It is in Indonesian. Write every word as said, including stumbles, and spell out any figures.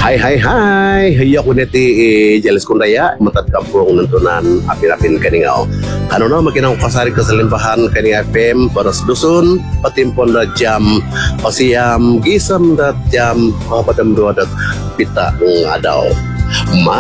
Hai hai hai, hiya ko neti jelas kundaya matat kampung nentunan apin-apin kaningau. Kanuna makin ang kasari keselimpahan kaning F M paras dusun patimpon da jam pasiam gisam da jam padam dua dat pita ngadaw.